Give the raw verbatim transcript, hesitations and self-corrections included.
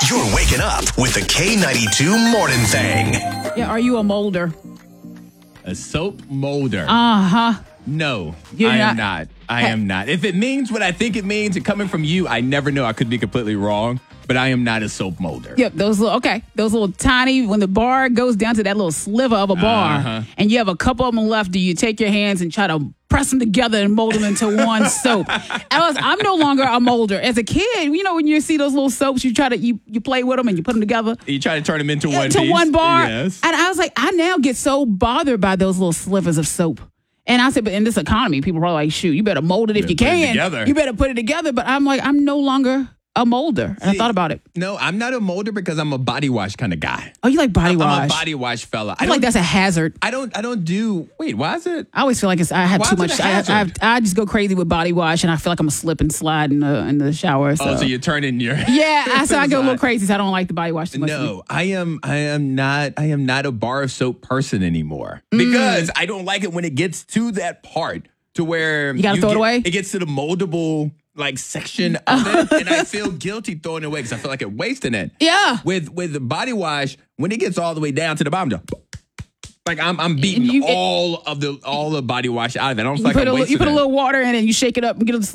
You're waking up with the K ninety-two Morning Thing. Yeah, are you a molder? A soap molder. Uh-huh. No, You're I not- am not. I Hey. am not. If it means what I think it means, and coming from you, I never know. I could be completely wrong, but I am not a soap molder. Yep, those little, okay, those little tiny, when the bar goes down to that little sliver of a bar, Uh-huh. and you have a couple of them left, do you take your hands and try to press them together and mold them into one soap? Alice, I'm no longer a molder. As a kid, you know, when you see those little soaps, you try to, you, you play with them and you put them together. You try to turn them into one to piece. one bar. Yes. And I was like, I now get so bothered by those little slivers of soap. And I said, but in this economy, people are like, shoot, you better mold it if you Better put it can. together. You better put it together. But I'm like, I'm no longer a molder. And I See, thought about it. No, I'm not a molder because I'm a body wash kind of guy. Oh, you like body I'm wash? a body wash fella. I feel like that's a hazard. I don't. I don't do. Wait, why is it? I always feel like it's, I have Why too is it much. a I, hazard? I, have- I just go crazy with body wash, and I feel like I'm a slip and slide in the in the shower. So, Oh, so you're turning your. yeah, I, so I go a little crazy. So I don't like the body wash too much. No, I am. I am not. I am not a bar of soap person anymore Mm. because I don't like it when it gets to that part to where You gotta throw it get- away? It gets to the moldable like section of it, and I feel guilty throwing it away because I feel like I'm wasting it. Yeah. With with the body wash, when it gets all the way down to the bottom, just, like I'm I'm beating You- it- all of the all the body wash out of it. I don't feel You like put, I'm a, little- wasting you put a it. little water in it, and you shake it up and get a